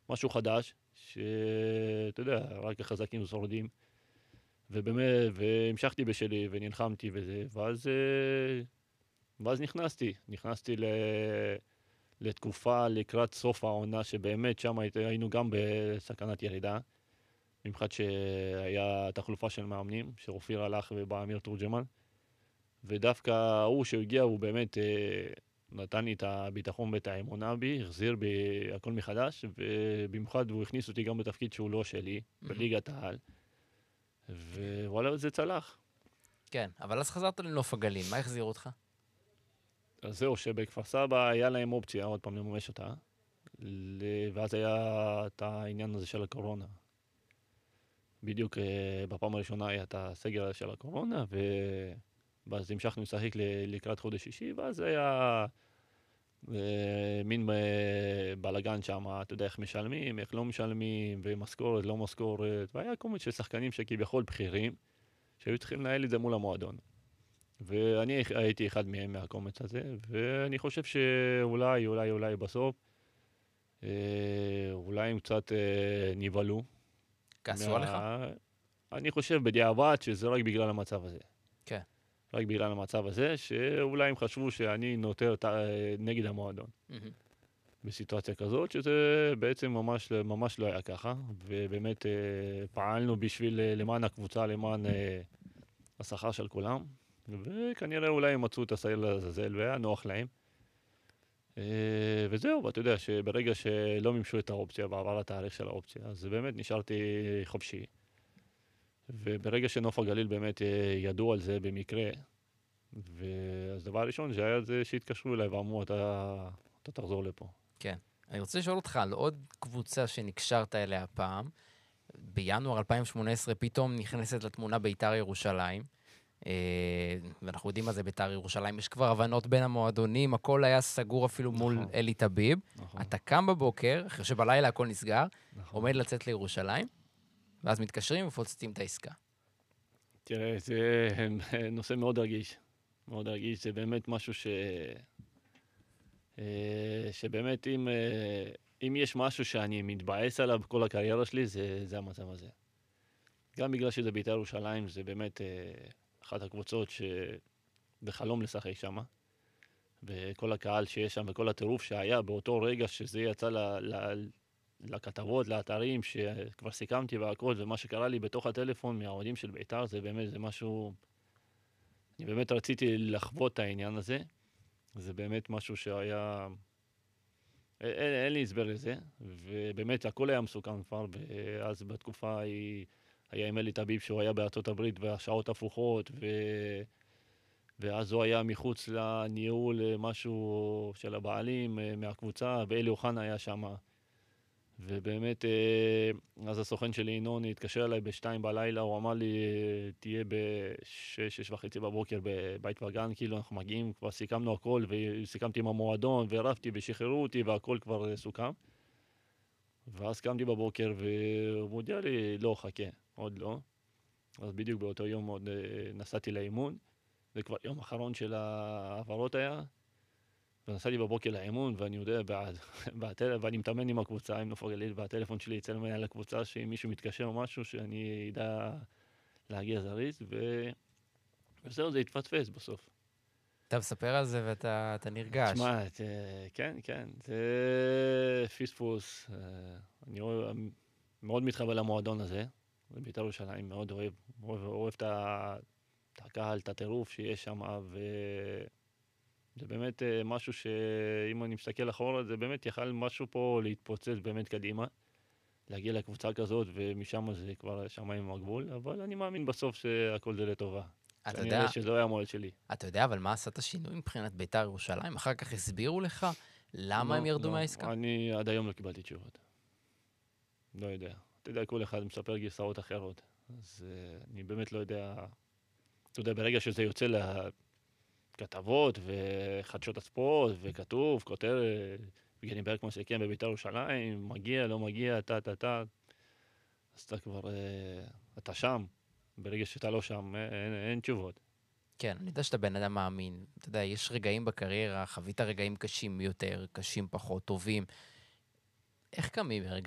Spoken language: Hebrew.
משהו חדש, שאתה יודע, רק החזקים שורדים, ובאמת, והמשכתי בשלי, ונלחמתי וזה, ואז נכנסתי לתקופה לקראת סוף העונה, שבאמת שם היינו גם בסכנת ירידה, במיוחד שהיה תחלופה של מאמנים, שאופיר הלך ובא אמיר תורג'מן, ודווקא הוא שהגיע, הוא באמת נתן לי את הביטחון ואת האמונה בי, החזיר בי הכל מחדש, ובמיוחד הוא הכניס אותי גם בתפקיד שהוא לא שלי, בליגת העל, ווואלה, זה צלח. כן, אבל אז חזרת לנוף הגליל, מה החזיר אותך? אז זהו, שבכפר סבא היה להם אופציה, עוד פעם לממש אותה, ואז היה את העניין הזה של הקורונה. בדיוק בפעם הראשונה היה את הסגר של הקורונה, ואז המשכנו לשחק לקראת חודש שישי, ואז היה מין בלגן שם, אתה יודע איך משלמים, איך לא משלמים, ומשכורת, לא משכורת, והיה כל מיני שחקנים שכביכול בכירים, שהיו צריכים לנהל את זה מול המועדון. ואני הייתי אחד מהם מהקומץ הזה, ואני חושב שאולי בסוף, אולי הם קצת נבהלו. כעסו עליך? אני חושב בדיעבד שזה רק בגלל המצב הזה. כן. רק בגלל המצב הזה, שאולי הם חשבו שאני נותר נגד המועדון. בסיטואציה כזאת, שזה בעצם ממש לא היה ככה, ובאמת פעלנו למען הקבוצה, למען השכר של כולם, וכנראה אולי הם מצאו את השעיר לעזאזל והיה נוח להם. וזהו, ואתה יודע שברגע שלא מימשו את האופציה ועבר התאריך של האופציה, אז באמת נשארתי חופשי. וברגע שנוף הגליל באמת ידעו על זה במקרה, אז דבר ראשון שהיה זה שהתקשרו אליי ואמרו, אתה תחזור לפה. כן. אני רוצה לשאול אותך על עוד קבוצה שנקשרת אליה פעם. בינואר 2018 פתאום נכנסת לתמונה בית"ר ירושלים, ואנחנו יודעים מה זה בית"ר ירושלים, יש כבר הבנות בין המועדונים, הכל היה סגור אפילו מול אלי טביב. אתה קם בבוקר, אחרי שבלילה הכל נסגר, עומד לצאת לירושלים, ואז מתקשרים ופוצצים את העסקה. תראה, זה נושא מאוד רגיש. מאוד רגיש, זה באמת משהו שבאמת אם יש משהו שאני מתבאס עליו בכל הקריירה שלי, זה המצב הזה. גם בגלל שזה בית"ר ירושלים, זה באמת אחת הקבוצות שזה חלום לשחק שם. וכל הקהל שיש שם וכל הטירוף שהיה באותו רגע שזה יצא לכתבות, לאתרים, שכבר סיכמתי והכל, ומה שקרה לי בתוך הטלפון מהאוהדים של בית"ר, זה באמת, זה משהו... אני באמת רציתי לחוות את העניין הזה. זה באמת משהו שהיה... אין לי הסבר לזה, ובאמת הכל היה מסוכן כבר, ואז בתקופה היה עם אלי טביב שהוא היה בארצות הברית והשעות הפוכות, ואז הוא היה מחוץ לניהול משהו של הבעלים מהקבוצה, ואלי אוחנה היה שם. ובאמת, אז הסוכן שלי, ינון, התקשר אליי ב-2 בלילה, הוא אמר לי, תהיה ב-6:30 בבוקר בבית וגן, כאילו אנחנו מגיעים, כבר סיכמנו הכל, וסיכמתי עם המועדון, ורבתי, ושחררו אותי, והכל כבר סוכם. ואז קמתי בבוקר, והוא מודיע לי, לא, חכה, עוד לא. אז בדיוק באותו יום עוד נסעתי לאימון, זה כבר יום אחרון של העברות היה, ונסעתי בבוקר לאימון, ואני יודע, ואני מתאמן עם הקבוצה, עם נוף הגליל, והטלפון שלי יצא למעלה לקבוצה, שאם מישהו מתקשר או משהו, שאני ידע להגיע זריז, וזהו, זה התפספס בסוף. אתה מספר על זה ואתה נרגש. תשמע, כן, זה פספוס. אני מאוד מתחבר למועדון הזה, בבית"ר ירושלים, מאוד אוהב את הקהל, את הטירוף שיש שם, זה באמת משהו שאם אני מסתכל אחורה, זה באמת יכל משהו פה להתפוצץ באמת קדימה, להגיע לקבוצה כזאת, ומשם זה כבר שמיים הגבול, אבל אני מאמין בסוף שהכל זה לטובה. אתה אני יודע, יודע שזה היה המועד שלי. אתה יודע, אבל מה עשת השינוי מבחינת בית"ר ירושלים? אחר כך הסבירו לך למה הם ירדו מהעסקה? אני עד היום לא קיבלתי תשובות. לא יודע. אתה יודע, כל אחד מספר גרסאות אחרות. אז אני באמת לא יודע. אתה יודע, ברגע שזה יוצא לכתבות וחדשות הספורט, וכתוב, כותרת, וגני ברקמן שכן בבית"ר ירושלים, מגיע, לא מגיע, אז אתה כבר, אתה שם. ברגע שאתה לא שם, אין תשובות. כן, אני יודע שאתה בן אדם מאמין. אתה יודע, יש רגעים בקריירה, חווית רגעים קשים יותר, קשים פחות, טובים. איך קמים